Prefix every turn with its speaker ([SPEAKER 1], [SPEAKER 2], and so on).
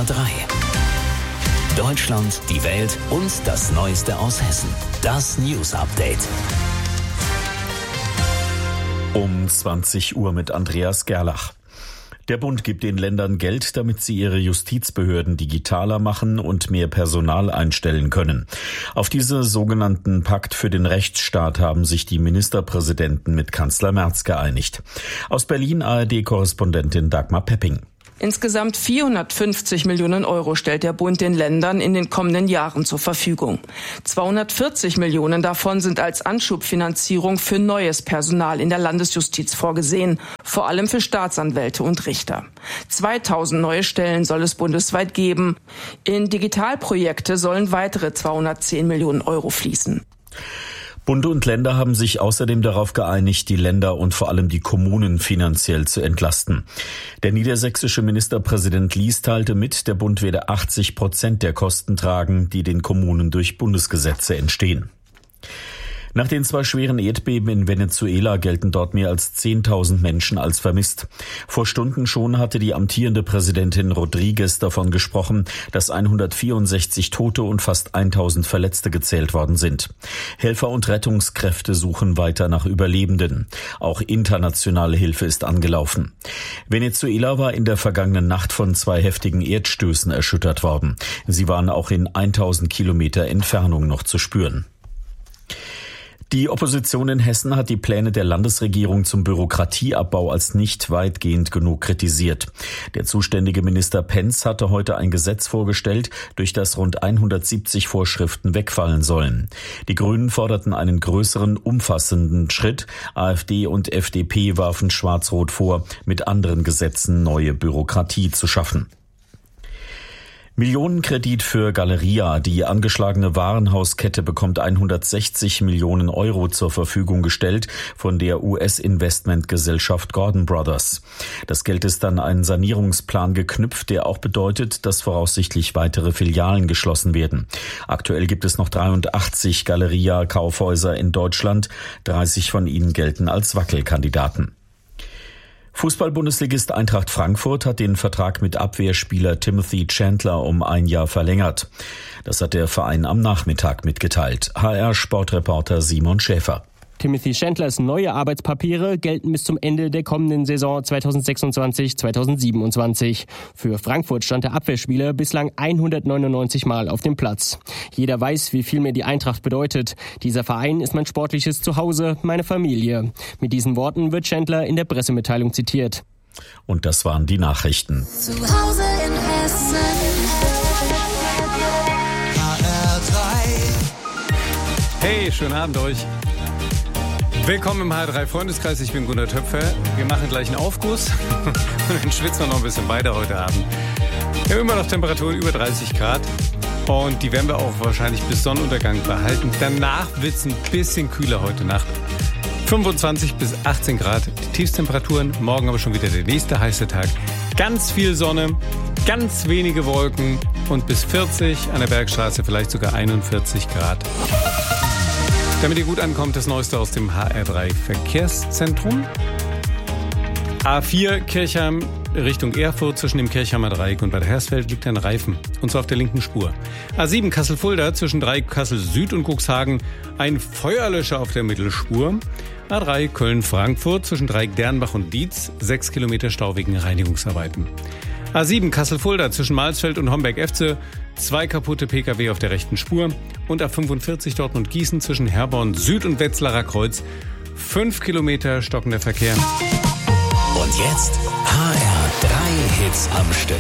[SPEAKER 1] HR3. Deutschland, die Welt und das Neueste aus Hessen. Das News Update.
[SPEAKER 2] Um 20 Uhr mit Andreas Gerlach. Der Bund gibt den Ländern Geld, damit sie ihre Justizbehörden digitaler machen und mehr Personal einstellen können. Auf diesen sogenannten Pakt für den Rechtsstaat haben sich die Ministerpräsidenten mit Kanzler Merz geeinigt. Aus Berlin ARD-Korrespondentin Dagmar Pepping.
[SPEAKER 3] Insgesamt 450 Millionen Euro stellt der Bund den Ländern in den kommenden Jahren zur Verfügung. 240 Millionen davon sind als Anschubfinanzierung für neues Personal in der Landesjustiz vorgesehen, vor allem für Staatsanwälte und Richter. 2000 neue Stellen soll es bundesweit geben. In Digitalprojekte sollen weitere 210 Millionen Euro fließen.
[SPEAKER 2] Bund und Länder haben sich außerdem darauf geeinigt, die Länder und vor allem die Kommunen finanziell zu entlasten. Der niedersächsische Ministerpräsident Lies teilte mit, der Bund werde 80% der Kosten tragen, die den Kommunen durch Bundesgesetze entstehen. Nach den 2 schweren Erdbeben in Venezuela gelten dort mehr als 10.000 Menschen als vermisst. Vor Stunden schon hatte die amtierende Präsidentin Rodriguez davon gesprochen, dass 164 Tote und fast 1.000 Verletzte gezählt worden sind. Helfer und Rettungskräfte suchen weiter nach Überlebenden. Auch internationale Hilfe ist angelaufen. Venezuela war in der vergangenen Nacht von 2 heftigen Erdstößen erschüttert worden. Sie waren auch in 1.000 Kilometer Entfernung noch zu spüren. Die Opposition in Hessen hat die Pläne der Landesregierung zum Bürokratieabbau als nicht weitgehend genug kritisiert. Der zuständige Minister Pentz hatte heute ein Gesetz vorgestellt, durch das rund 170 Vorschriften wegfallen sollen. Die Grünen forderten einen größeren, umfassenden Schritt. AfD und FDP warfen Schwarz-Rot vor, mit anderen Gesetzen neue Bürokratie zu schaffen. Millionenkredit für Galeria. Die angeschlagene Warenhauskette bekommt 160 Millionen Euro zur Verfügung gestellt von der US-Investmentgesellschaft Gordon Brothers. Das Geld ist an einen Sanierungsplan geknüpft, der auch bedeutet, dass voraussichtlich weitere Filialen geschlossen werden. Aktuell gibt es noch 83 Galeria-Kaufhäuser in Deutschland. 30 von ihnen gelten als Wackelkandidaten. Fußball-Bundesligist Eintracht Frankfurt hat den Vertrag mit Abwehrspieler Timothy Chandler um 1 Jahr verlängert. Das hat der Verein am Nachmittag mitgeteilt. HR-Sportreporter Simon Schäfer.
[SPEAKER 4] Timothy Chandlers neue Arbeitspapiere gelten bis zum Ende der kommenden Saison 2026/2027. Für Frankfurt stand der Abwehrspieler bislang 199 Mal auf dem Platz. Jeder weiß, wie viel mir die Eintracht bedeutet. Dieser Verein ist mein sportliches Zuhause, meine Familie. Mit diesen Worten wird Chandler in der Pressemitteilung zitiert.
[SPEAKER 2] Und das waren die Nachrichten.
[SPEAKER 5] Zu Hause in Hessen. HR3.
[SPEAKER 6] Hey, schönen Abend euch. Willkommen im HR3-Freundeskreis, ich bin Gunnar Töpfer. Wir machen gleich einen Aufguss und dann schwitzen wir noch ein bisschen weiter heute Abend. Wir haben immer noch Temperaturen über 30 Grad und die werden wir auch wahrscheinlich bis Sonnenuntergang behalten. Danach wird es ein bisschen kühler heute Nacht. 25 bis 18 Grad die Tiefstemperaturen, morgen aber schon wieder der nächste heiße Tag. Ganz viel Sonne, ganz wenige Wolken und bis 40 an der Bergstraße, vielleicht sogar 41 Grad. Damit ihr gut ankommt, das Neueste aus dem HR3 Verkehrszentrum. A4 Kirchheim Richtung Erfurt, zwischen dem Kirchheimer Dreieck und Bad Hersfeld liegt ein Reifen, und zwar auf der linken Spur. A7 Kassel-Fulda, zwischen Dreieck Kassel Süd und Cuxhagen ein Feuerlöscher auf der Mittelspur. A3 Köln-Frankfurt, zwischen Dreieck Dernbach und Dietz 6 Kilometer Stau wegen Reinigungsarbeiten. A7 Kassel-Fulda, zwischen Malsfeld und Homberg-Efze 2 kaputte Pkw auf der rechten Spur. Und A45 Dortmund-Gießen, zwischen Herborn Süd und Wetzlarer Kreuz 5 Kilometer stockender Verkehr.
[SPEAKER 1] Und jetzt HR3 Hits am Stück.